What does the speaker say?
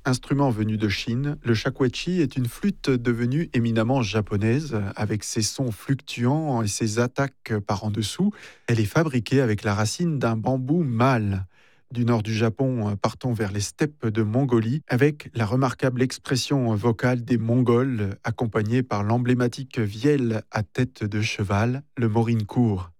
Instrument venu de Chine, le shakuhachi est une flûte devenue éminemment japonaise, avec ses sons fluctuants et ses attaques par en dessous. Elle est fabriquée avec la racine d'un bambou mâle. Du nord du Japon, partons vers les steppes de Mongolie, avec la remarquable expression vocale des Mongols, accompagnée par l'emblématique vielle à tête de cheval, le morinkour.